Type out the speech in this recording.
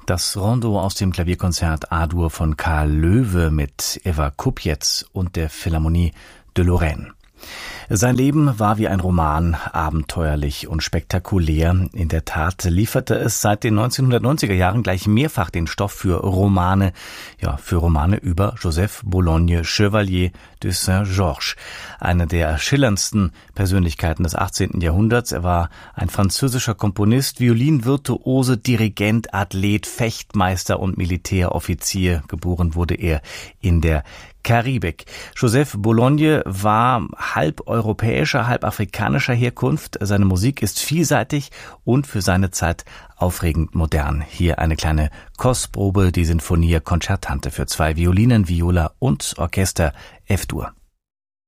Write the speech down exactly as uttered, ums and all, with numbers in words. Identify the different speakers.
Speaker 1: Das Rondo aus dem Klavierkonzert A-Dur von Karl Löwe mit Eva Kupjetz und der Philharmonie de Lorraine. Sein Leben war wie ein Roman, abenteuerlich und spektakulär. In der Tat lieferte es seit den neunzehnhundertneunziger Jahren gleich mehrfach den Stoff für Romane, ja, für Romane über Joseph Boulogne Chevalier de Saint-Georges, eine der schillerndsten Persönlichkeiten des achtzehnten Jahrhunderts. Er war ein französischer Komponist, Violinvirtuose, Dirigent, Athlet, Fechtmeister und Militäroffizier. Geboren wurde er in der Karibik. Joseph Boulogne war halb europäischer, halb afrikanischer Herkunft. Seine Musik ist vielseitig und für seine Zeit aufregend modern. Hier eine kleine Kostprobe, die Sinfonia Concertante für zwei Violinen, Viola und Orchester F-Dur.